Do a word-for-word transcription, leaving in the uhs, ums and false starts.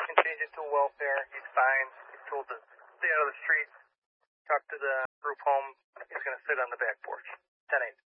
can change it to welfare. He's fine. He's told to stay out of the street. Talk to the group home. He's going to sit on the back porch. ten eight.